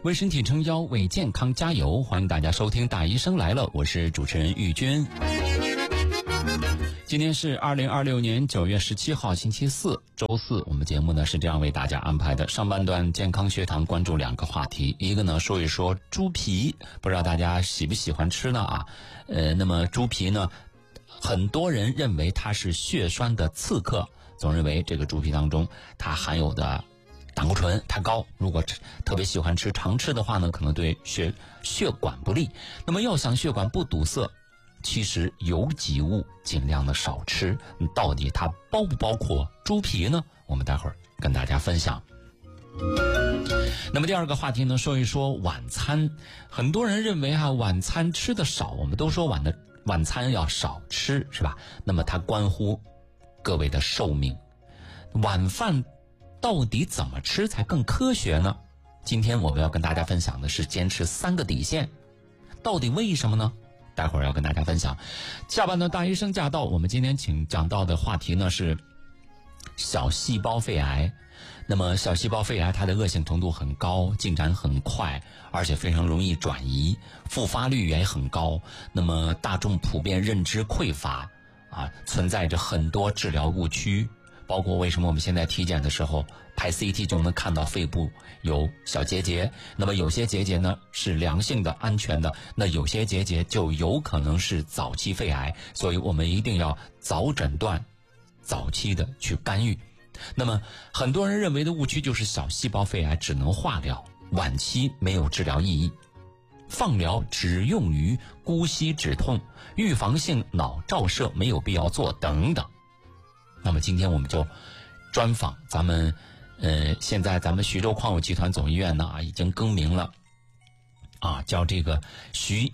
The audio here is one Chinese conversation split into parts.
为身体撑腰，为健康加油。欢迎大家收听大医生来了，我是主持人玉军。今天是2026年9月17号星期四，周四。我们节目呢是这样为大家安排的，上半段健康学堂关注2个话题，一个呢说一说猪皮，不知道大家喜不喜欢吃呢啊？那么猪皮呢，很多人认为它是血栓的刺客，总认为这个猪皮当中它含有的胆固醇太高，如果特别喜欢吃常吃的话呢，可能对血管不利。那么要想血管不堵塞，其实有几物尽量的少吃。到底它包不包括猪皮呢？我们待会儿跟大家分享。那么第二个话题呢，说一说晚餐。很多人认为晚餐吃的少，我们都说晚餐要少吃，是吧？那么它关乎各位的寿命。晚饭到底怎么吃才更科学呢？今天我们要跟大家分享的是坚持3个底线。到底为什么呢？待会儿要跟大家分享。下半段大医生驾到，我们今天讲到的话题呢是小细胞肺癌。那么小细胞肺癌它的恶性程度很高，进展很快，而且非常容易转移，复发率也很高。那么大众普遍认知匮乏存在着很多治疗误区，包括为什么我们现在体检的时候拍 CT 就能看到肺部有小结节，那么有些结节呢是良性的安全的，那有些结节就有可能是早期肺癌，所以我们一定要早诊断，早期的去干预。那么很多人认为的误区就是小细胞肺癌只能化疗，晚期没有治疗意义，放疗只用于姑息止痛，预防性脑照射没有必要做等等。那么今天我们就专访现在咱们徐州矿物集团总医院呢已经更名了叫这个徐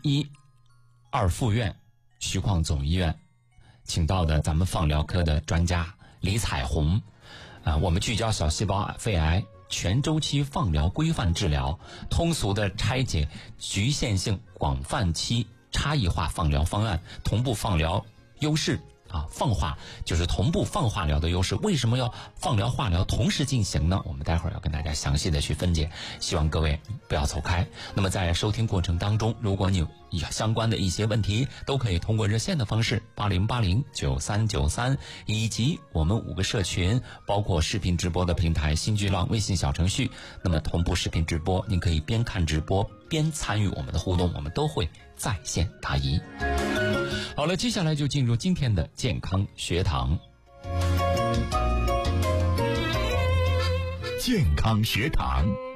1、2附院徐矿总医院，请到的咱们放疗科的专家李彩虹我们聚焦小细胞肺癌全周期放疗规范治疗，通俗的拆解局限性广泛期差异化放疗方案，同步放疗优势放化就是同步放化疗的优势。为什么要放疗化疗同时进行呢？我们待会儿要跟大家详细的去分解，希望各位不要走开。那么在收听过程当中，如果你有相关的一些问题，都可以通过热线的方式80809393，以及我们5个社群，包括视频直播的平台新巨浪微信小程序，那么同步视频直播，您可以边看直播边参与我们的互动，我们都会在线答疑。好了，接下来就进入今天的健康学堂。 健康学堂。